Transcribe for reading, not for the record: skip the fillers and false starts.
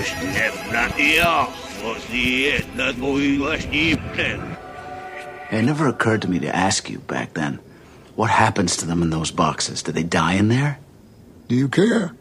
It never occurred to me to ask you back then. What happens to them in those boxes? Do they die in there? Do you care?